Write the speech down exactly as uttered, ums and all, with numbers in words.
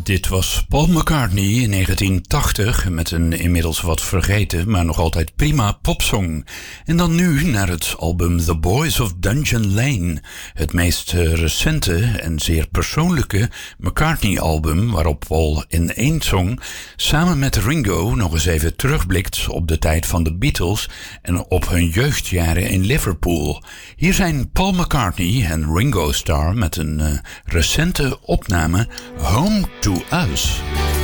Dit was Paul McCartney in negentien tachtig met een inmiddels wat vergeten, maar nog altijd prima popsong. En dan nu naar het album The Boys of Dungeon Lane, het meest recente en zeer persoonlijke McCartney-album waarop Paul in één song samen met Ringo nog eens even terugblikt op de tijd van de Beatles en op hun jeugdjaren in Liverpool. Hier zijn Paul McCartney en Ringo Starr met een uh, recente opname Home to Us.